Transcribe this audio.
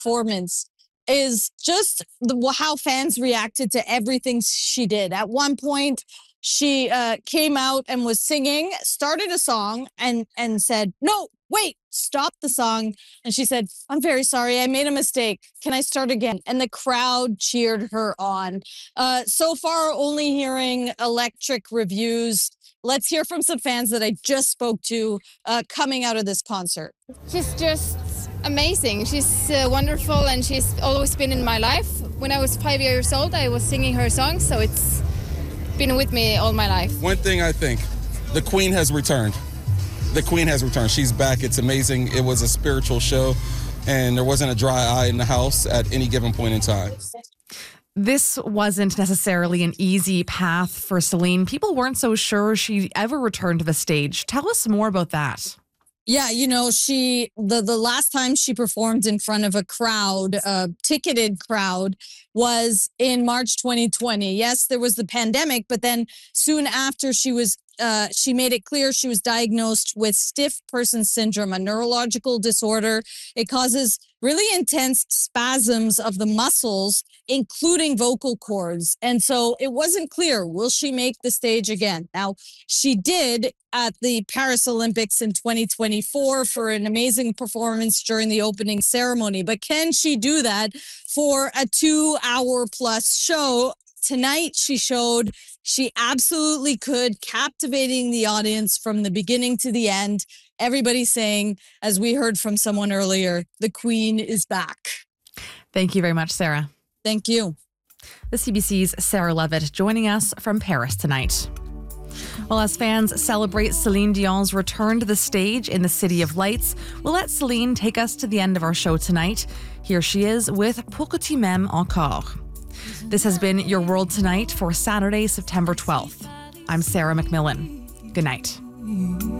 performance is just how fans reacted to everything she did. At one point, she came out and was singing, started a song, and said, "No, wait, stop the song." And she said, "I'm very sorry, I made a mistake. Can I start again?" And the crowd cheered her on. So far, only hearing electric reviews. Let's hear from some fans that I just spoke to coming out of this concert. She's just amazing. She's wonderful, and she's always been in my life. When I was 5 years old, I was singing her songs, so it's been with me all my life. One thing I think, the Queen has returned. The Queen has returned. She's back. It's amazing. It was a spiritual show, and there wasn't a dry eye in the house at any given point in time. This wasn't necessarily an easy path for Celine. People weren't so sure she'd ever return to the stage. Tell us more about that. Yeah, the last time she performed in front of a crowd, a ticketed crowd, was in March 2020. Yes, there was the pandemic, but then soon after she made it clear she was diagnosed with stiff person syndrome, a neurological disorder. It causes really intense spasms of the muscles, including vocal cords. And so it wasn't clear, will she make the stage again? Now, she did at the Paris Olympics in 2024 for an amazing performance during the opening ceremony. But can she do that for a 2-hour plus show? Tonight, she showed she absolutely could, captivating the audience from the beginning to the end. Everybody saying, as we heard from someone earlier, the Queen is back. Thank you very much, Sarah. Thank you. The CBC's Sarah Levitt joining us from Paris tonight. Well, as fans celebrate Celine Dion's return to the stage in the City of Lights, we'll let Celine take us to the end of our show tonight. Here she is with Pour que tu m'aimes encore. This has been Your World Tonight for Saturday, September 12th. I'm Sarah McMillan. Good night.